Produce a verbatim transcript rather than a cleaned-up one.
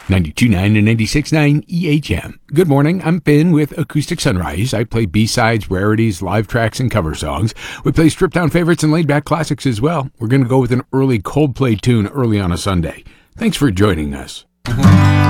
ninety-two point nine and ninety-six point nine E H M. Good morning, I'm Finn with Acoustic Sunrise. I play B-sides, rarities, live tracks, and cover songs. We play stripped-down favorites and laid-back classics as well. We're going to go with an early Coldplay tune early on a Sunday. Thanks for joining us.